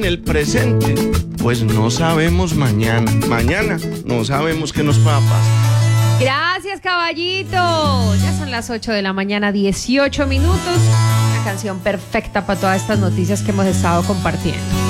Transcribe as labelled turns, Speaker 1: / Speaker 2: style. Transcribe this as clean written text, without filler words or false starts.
Speaker 1: en el presente, pues no sabemos mañana. Mañana no sabemos qué nos pueda pasar.
Speaker 2: Gracias, caballito. Ya son las 8 de la mañana, 18 minutos. Una canción perfecta para todas estas noticias que hemos estado compartiendo.